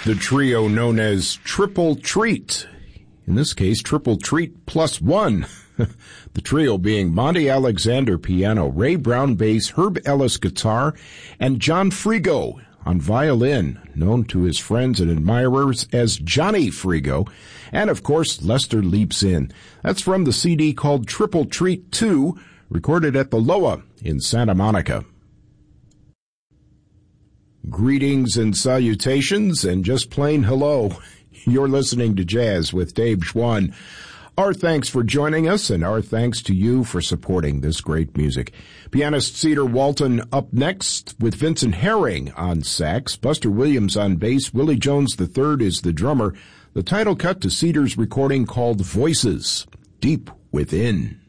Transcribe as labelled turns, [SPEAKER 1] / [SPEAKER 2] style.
[SPEAKER 1] The trio known as Triple Treat. In this case, Triple Treat plus one. The trio being Monty Alexander piano, Ray Brown bass, Herb Ellis guitar, and John Frigo on violin, known to his friends and admirers as Johnny Frigo. And of course, Lester Leaps In. That's from the CD called Triple Treat 2, recorded at the Loa in Santa Monica. Greetings and salutations and just plain hello. You're listening to Jazz with Dave Schwann. Our thanks for joining us and our thanks to you for supporting this great music. Pianist Cedar Walton up next with Vincent Herring on sax, Buster Williams on bass, Willie Jones III is the drummer. The title cut to Cedar's recording called Voices, Deep Within.